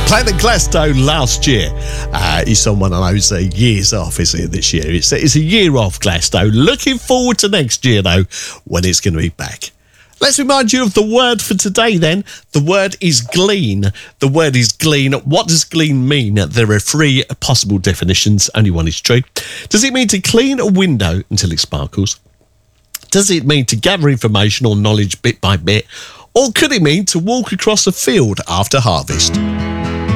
Playing the Gladstone last year. He's on one of those years off, isn't it, this year? It's a year off, Gladstone. Looking forward to next year, though, when it's going to be back. Let's remind you of the word for today, then. The word is glean. The word is glean. What does glean mean? There are three possible definitions. Only one is true. Does it mean to clean a window until it sparkles? Does it mean to gather information or knowledge bit by bit? Or could it mean to walk across a field after harvest?